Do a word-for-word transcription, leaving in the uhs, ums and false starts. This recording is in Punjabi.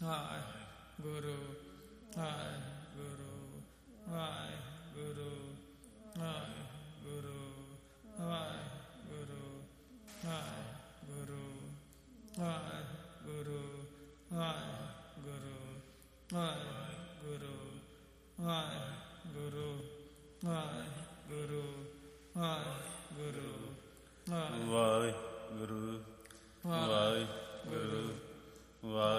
ਵਾਹਿਗੁਰੂ ਵਾਹਿਗੁਰੂ ਵਾਹਿਗੁਰੂ ਵਾਹਿਗੁਰੂ ਵਾਹਿਗੁਰੂ ਵਾਹਿਗੁਰੂ ਵਾਹਿਗੁਰੂ ਵਾਹਿਗੁਰੂ ਵਾਹਿਗੁਰੂ ਵਾਹਿਗੁਰੂ ਵਾਹਿਗੁਰੂ ਵਾਹਿਗੁਰੂ ਵਾਹਿਗੁਰੂ ਵਾਹਿਗੁਰੂ ਵਾਹਿਗੁਰੂ ਵਾਹਿ